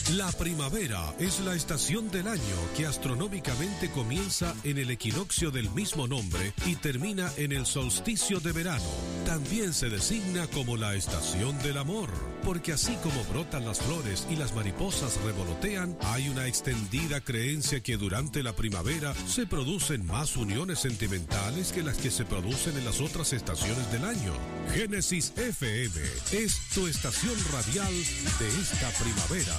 La primavera es la estación del año que astronómicamente comienza en el equinoccio del mismo nombre y termina en el solsticio de verano. También se designa como la estación del amor, porque así como brotan las flores y las mariposas revolotean, hay una extendida creencia que durante la primavera se producen más uniones sentimentales que las que se producen en las otras estaciones del año. Génesis FM es tu estación radial de esta primavera.